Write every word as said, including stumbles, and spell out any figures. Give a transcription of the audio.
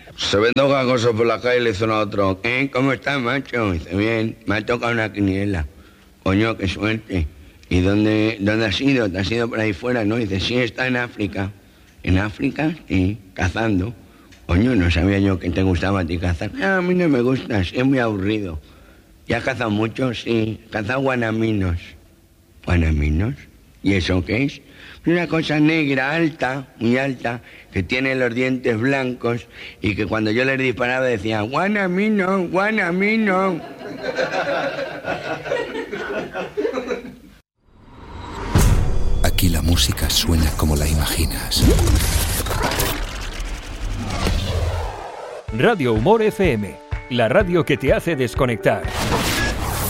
Se ve toca cosas por la calle y le dice a otro, ¿eh? ¿Cómo estás, macho? Dice, bien, me ha tocado una quiniela. Coño, qué suerte. ¿Y dónde, dónde has ido? ¿Te has ido por ahí fuera? No, dice, sí, está en África. ¿En África? Sí, cazando. Coño, no sabía yo que te gustaba a ti cazar. Ah, a mí no me gusta, sí, es muy aburrido. ¿Ya has cazado mucho? Sí, cazado guanaminos. ¿Guanaminos? ¿Y eso qué es? Una cosa negra, alta, muy alta, que tiene los dientes blancos y que cuando yo les disparaba decía, guanamino, guanamino. Aquí la música suena como la imaginas. Radio Humor F M, la radio que te hace desconectar.